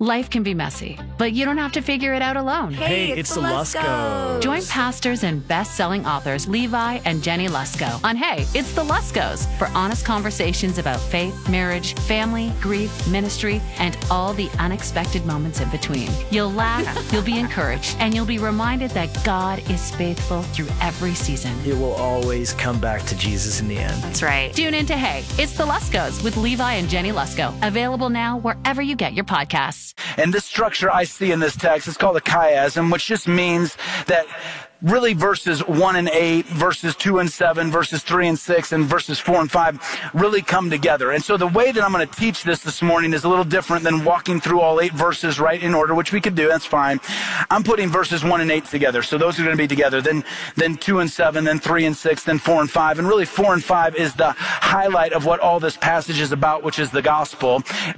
Life can be messy, but you don't have to figure it out alone. Hey, it's the Luskos. Join pastors and best-selling authors Levi and Jenny Lusko on Hey, It's the Luskos for honest conversations about faith, marriage, family, grief, ministry, and all the unexpected moments in between. You'll laugh, you'll be encouraged, and you'll be reminded that God is faithful through every season. It will always come back to Jesus in the end. That's right. Tune in to Hey, It's the Luskos with Levi and Jenny Lusko. Available now wherever you get your podcasts. And this structure I see in this text is called a chiasm, which just means that really verses 1 and 8, verses 2 and 7, verses 3 and 6, and verses 4 and 5 really come together. And so the way that I'm going to teach this morning is a little different than walking through all 8 verses right in order, which we could do. That's fine. I'm putting verses 1 and 8 together. So those are going to be together. Then 2 and 7, then 3 and 6, then 4 and 5. And really 4 and 5 is the highlight of what all this passage is about, which is the gospel,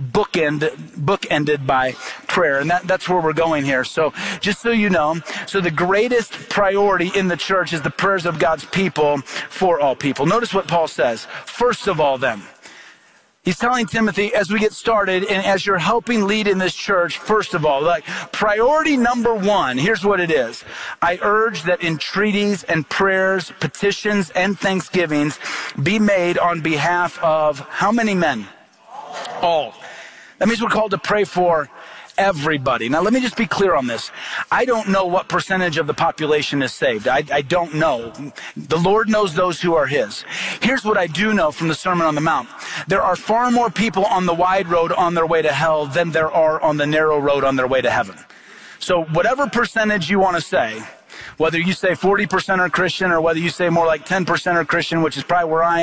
bookended by prayer. And that's where we're going here. So just so you know, so the greatest priority in the church is the prayers of God's people for all people. Notice what Paul says. First of all, then, he's telling Timothy, as we get started and as you're helping lead in this church, first of all, like priority number 1, here's what it is. I urge that entreaties and prayers, petitions and thanksgivings be made on behalf of how many men? All. That means we're called to pray for everybody. Now, let me just be clear on this. I don't know what percentage of the population is saved. I don't know. The Lord knows those who are His. Here's what I do know from the Sermon on the Mount. There are far more people on the wide road on their way to hell than there are on the narrow road on their way to heaven. So whatever percentage you want to say, whether you say 40% are Christian or whether you say more like 10% are Christian, which is probably where I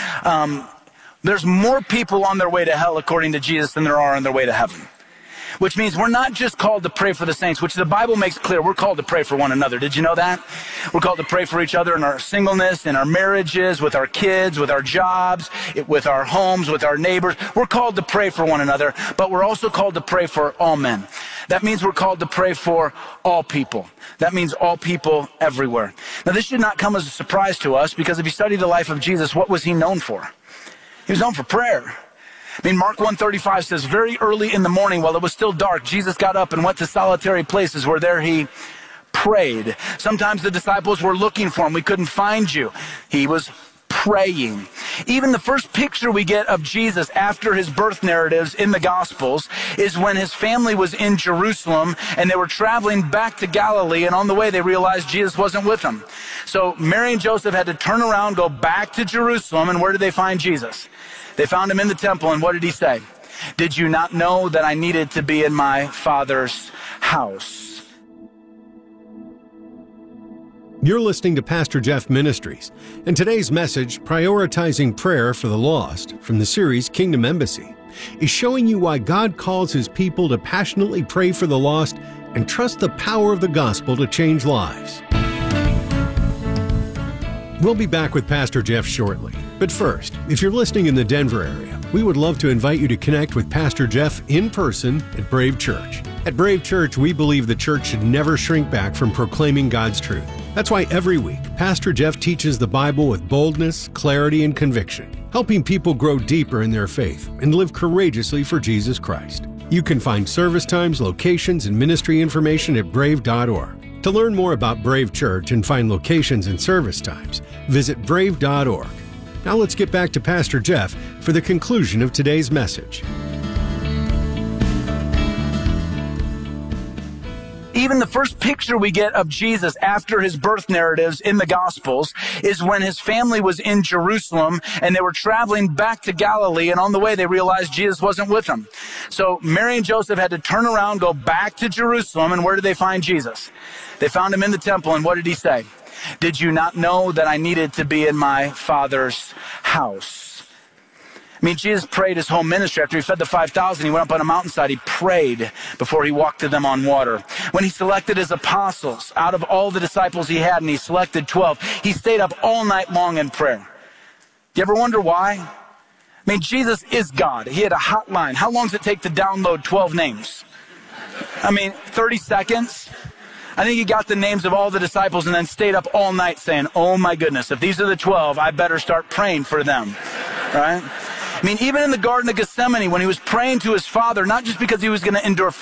am, there's more people on their way to hell according to Jesus than there are on their way to heaven. Which means we're not just called to pray for the saints, which the Bible makes clear. We're called to pray for one another. Did you know that? We're called to pray for each other in our singleness, in our marriages, with our kids, with our jobs, with our homes, with our neighbors. We're called to pray for one another, but we're also called to pray for all men. That means we're called to pray for all people. That means all people everywhere. Now, this should not come as a surprise to us, because if you study the life of Jesus, what was He known for? He was known for prayer. I mean, Mark 1:35 says, very early in the morning, while it was still dark, Jesus got up and went to solitary places where there He prayed. Sometimes the disciples were looking for Him. We couldn't find you. He was praying. Even the first picture we get of Jesus after His birth narratives in the Gospels is when His family was in Jerusalem and they were traveling back to Galilee, and on the way they realized Jesus wasn't with them. So Mary and Joseph had to turn around, go back to Jerusalem, and where did they find Jesus? They found Him in the temple, and what did He say? Did you not know that I needed to be in my Father's house? You're listening to Pastor Jeff Ministries, and today's message, Prioritizing Prayer for the Lost, from the series Kingdom Embassy, is showing you why God calls His people to passionately pray for the lost and trust the power of the gospel to change lives. We'll be back with Pastor Jeff shortly. But first, if you're listening in the Denver area, we would love to invite you to connect with Pastor Jeff in person at Brave Church. At Brave Church, we believe the church should never shrink back from proclaiming God's truth. That's why every week, Pastor Jeff teaches the Bible with boldness, clarity, and conviction, helping people grow deeper in their faith and live courageously for Jesus Christ. You can find service times, locations, and ministry information at brave.org. To learn more about Brave Church and find locations and service times, visit brave.org. Now let's get back to Pastor Jeff for the conclusion of today's message. Even the first picture we get of Jesus after His birth narratives in the Gospels is when His family was in Jerusalem and they were traveling back to Galilee, and on the way they realized Jesus wasn't with them. So Mary and Joseph had to turn around, go back to Jerusalem, and where did they find Jesus? They found Him in the temple, and what did He say? Did you not know that I needed to be in my Father's house? I mean, Jesus prayed His whole ministry. After He fed the 5,000, He went up on a mountainside. He prayed before He walked to them on water. When He selected His apostles, out of all the disciples He had, and He selected 12, He stayed up all night long in prayer. Do you ever wonder why? I mean, Jesus is God. He had a hotline. How long does it take to download 12 names? I mean, 30 seconds? I think He got the names of all the disciples and then stayed up all night saying, oh my goodness, if these are the 12, I better start praying for them, right? I mean, even in the Garden of Gethsemane, when He was praying to His Father, not just because He was going to endure